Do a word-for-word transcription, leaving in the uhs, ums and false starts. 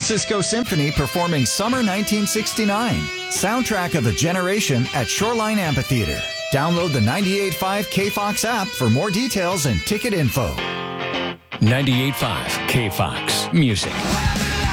Francisco Symphony performing Summer nineteen sixty-nine, soundtrack of a generation at Shoreline Amphitheater. Download the ninety-eight point five K Fox app for more details and ticket info. ninety-eight point five K Fox Music.